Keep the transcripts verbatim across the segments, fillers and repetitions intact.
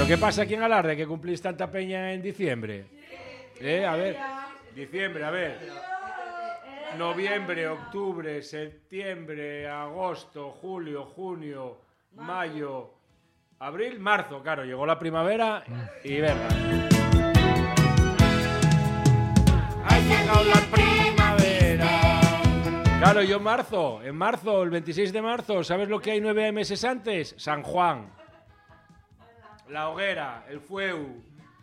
¿Pero qué pasa aquí en Alarde que cumplís tanta peña en diciembre? Eh, a ver, diciembre, a ver. Noviembre, octubre, septiembre, agosto, julio, junio, mayo, abril, marzo. Claro, llegó la primavera y verga. Ha llegado la primavera. Claro, yo en marzo, en marzo, el veintiséis de marzo, ¿sabes lo que hay nueve meses antes? San Juan. La hoguera, el fueu.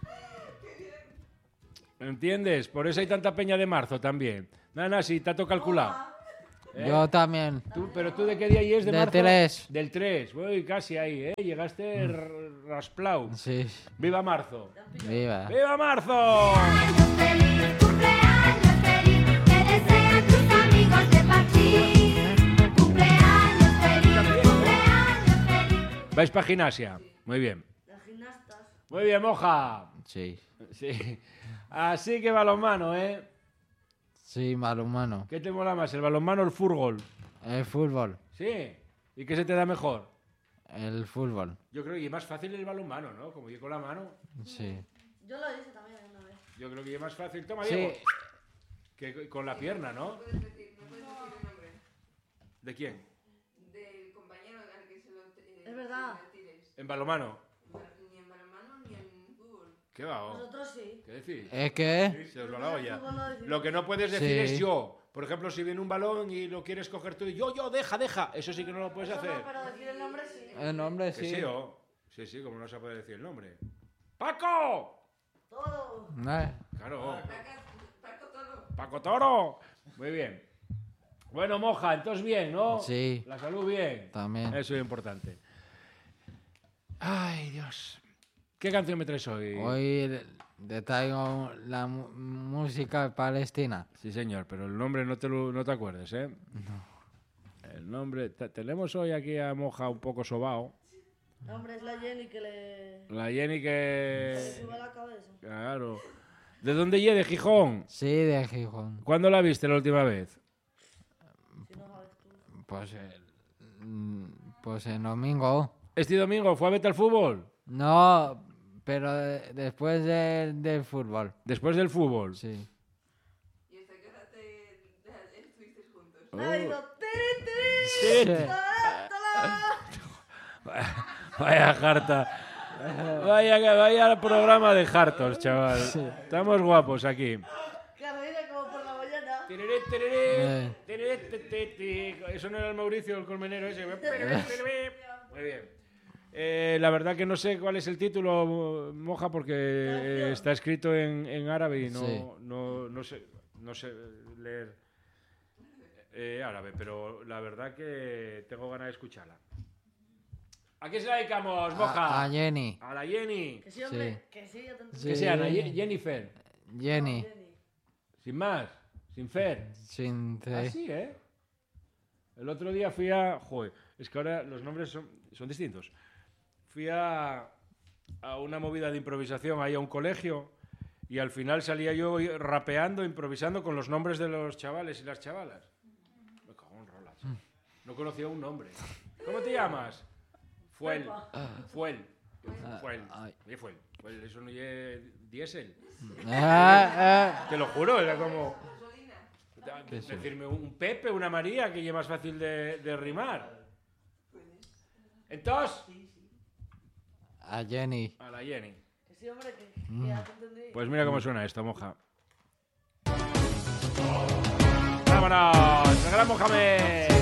¿Entiendes? Por eso hay tanta peña de marzo también. Nada, nada, sí, te ha tocado calcular. ¿Eh? Yo también. ¿Tú, ¿Pero tú de qué día es de Del marzo? tres. Del tres. Uy, casi ahí, ¿eh? Llegaste mm. rasplau. Sí. ¡Viva marzo! Viva. ¡Viva marzo! Cumpleaños feliz, cumpleaños feliz, te desean tus amigos de Parchís. Cumpleaños feliz, cumpleaños feliz. ¿Vais para gimnasia? Muy bien. Las gimnastas. Muy bien, moja. Sí. Sí. Así que balonmano, ¿eh? Sí, balonmano. ¿Qué te mola más, el balonmano o el fútbol? El fútbol. Sí. ¿Y qué se te da mejor? El fútbol. Yo creo que es más fácil el balonmano, ¿no? Como yo con la mano. Sí. Yo lo hice también una vez. Yo creo que es más fácil. Toma, Sí. Diego. Que con la pierna, ¿no? ¿No puedes decir, no puedes decir el nombre ¿De quién? del compañero al que se lo eh, Es verdad. se lo tires? En balonmano. Ni en balonmano ni en fútbol. ¿Qué va? oh? Nosotros sí. ¿Qué decís? ¿Es que? Se os lo hago ya. Fútbol no decimos. Lo que no puedes decir Sí. es yo. Por ejemplo, si viene un balón y lo quieres coger tú y yo, yo, deja, deja. Eso sí que no lo puedes Eso hacer. no, pero decir el nombre sí. El nombre Que sí. sí, ¿o? Sí, sí, como no se puede decir el nombre. ¡Paco! Todo. No. Claro. Paco todo. ¡Paco Toro! Muy bien. Bueno, moja, entonces bien, ¿no? Sí. La salud bien. También. Eso es importante. Ay, Dios. ¿Qué canción me traes hoy? Hoy te traigo la mu- música palestina. Sí, señor, pero el nombre no te, lo, no te acuerdes, ¿eh? No. El nombre... te- tenemos hoy aquí a Moja un poco sobao. El hombre es la Jenny que le, La Jenny le que... sube la cabeza. Claro. ¿De dónde llegue, de Gijón? Sí, de Gijón. ¿Cuándo la viste la última vez? Si no sabes tú. Pues el, mm, pues el domingo. ¿Este domingo fue a verte al fútbol? No, pero de- después de- del fútbol. Después del fútbol. Sí. ¿Y hasta qué hora te, te- estuvisteis juntos? Oh. Le digo, ¡tiri, tiri! Sí. ¡Tala, tala! Vaya, vaya jarta. Vaya, vaya programa de hartos, chaval. Estamos guapos aquí. Que reír como por la mañana. Tiriri, tiriri, Eh. tiriri, ti, ti, ti. Eso no era el Mauricio, el colmenero ese. Muy bien. Eh, la verdad que no sé cuál es el título, Moja, porque eh, está escrito en, en árabe y no, Sí. no, no, sé, no sé leer eh, árabe, pero la verdad que tengo ganas de escucharla. ¿A qué se la dedicamos, Moja? A, a Jenny. A la Jenny. Que sí, hombre. Sí. Que sí, ya te Sí. Que sea Ana Ye- Jennifer. Jenny. Jenny. Sin más. Sin Fer. Sin C. Así, ¿eh? El otro día fui a... Joder, es que ahora los nombres son, son distintos. Fui a, a una movida de improvisación ahí a un colegio y al final salía yo rapeando, improvisando con los nombres de los chavales y las chavalas. Me cago en rolas. No conocía un nombre. ¿Cómo te llamas? Fuel. Fuel. Fuel. Ay. ¿Qué Fuel? Fuel, eso no es diésel. Ah, Te lo juro, era como... Gasolina. ¿Qué es eso? Decirme un Pepe, una María, que es más fácil de, de rimar. Entonces, ah, a Jenny. a la Jenny. Que sí, hombre, que, que ya te entendí. Pues mira cómo suena esto, Moja. ¡Vámonos! ¡El gran Mohamed!